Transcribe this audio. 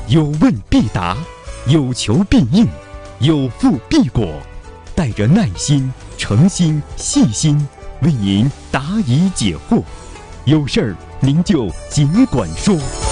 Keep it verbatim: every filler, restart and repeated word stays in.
有问必答，有求必应，有付必果。带着耐心、诚心、细心，为您答疑解惑。有事儿您就尽管说。